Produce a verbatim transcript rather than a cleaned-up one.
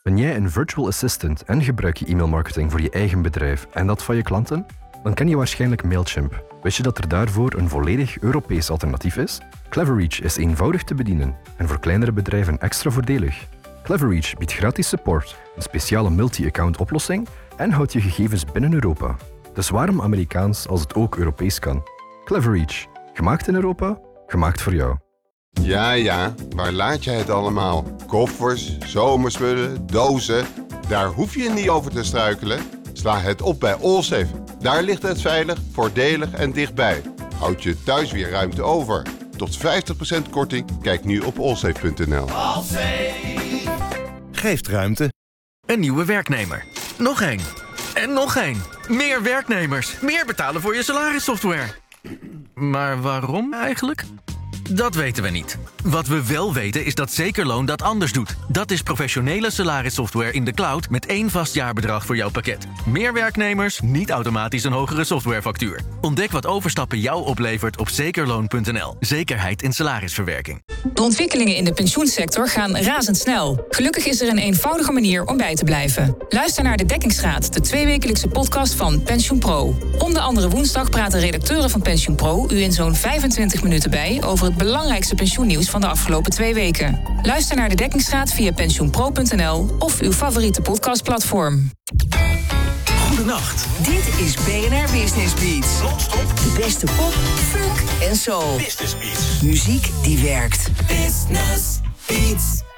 Ben jij een virtual assistant en gebruik je e-mailmarketing voor je eigen bedrijf en dat van je klanten? Dan ken je waarschijnlijk Mailchimp. Wist je dat er daarvoor een volledig Europees alternatief is? Cleverreach is eenvoudig te bedienen en voor kleinere bedrijven extra voordelig. Cleverreach biedt gratis support, een speciale multi-account oplossing en houdt je gegevens binnen Europa. Dus waarom Amerikaans als het ook Europees kan? Cleverreach. Gemaakt in Europa, gemaakt voor jou. Ja, ja, waar laat jij het allemaal? Koffers, zomerspullen, dozen. Daar hoef je niet over te struikelen. Sla het op bij Allsafe. Daar ligt het veilig, voordelig en dichtbij. Houd je thuis weer ruimte over. Tot vijftig procent korting. Kijk nu op allsafe punt n l. Geeft ruimte. Een nieuwe werknemer. Nog één. En nog één. Meer werknemers. Meer betalen voor je salarissoftware. Maar waarom eigenlijk? Dat weten we niet. Wat we wel weten is dat Zekerloon dat anders doet. Dat is professionele salarissoftware in de cloud met één vast jaarbedrag voor jouw pakket. Meer werknemers, niet automatisch een hogere softwarefactuur. Ontdek wat overstappen jou oplevert op zekerloon punt n l. Zekerheid in salarisverwerking. De ontwikkelingen in de pensioensector gaan razendsnel. Gelukkig is er een eenvoudige manier om bij te blijven. Luister naar De Dekkingsraad, de tweewekelijkse podcast van PensioenPro. Om de andere woensdag praten redacteuren van PensioenPro u in zo'n vijfentwintig minuten bij over het belangrijkste pensioennieuws van de afgelopen twee weken. Luister naar De Dekkingsraad via pensioenpro punt n l of uw favoriete podcastplatform. Goedenacht. Dit is B N R Business Beats. Non-stop de beste pop, funk en soul. Business Beats. Muziek die werkt. Business Beats.